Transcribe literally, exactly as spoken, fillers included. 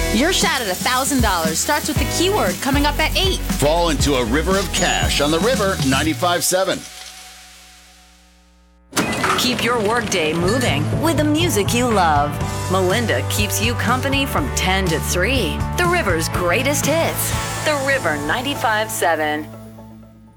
Your shot at one thousand dollars starts with the keyword coming up at eight. Fall into a river of cash on the River ninety-five seven. Keep your workday moving with the music you love. Melinda keeps you company from ten to three. The River's greatest hits. The River ninety-five seven.